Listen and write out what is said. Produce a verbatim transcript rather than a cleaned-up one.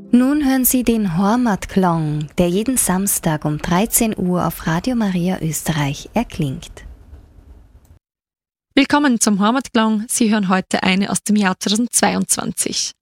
Nun hören Sie den Heimatklang, der jeden Samstag um dreizehn Uhr auf Radio Maria Österreich erklingt. Willkommen zum Heimatklang. Sie hören heute eine aus dem Jahr zweitausendzweiundzwanzig.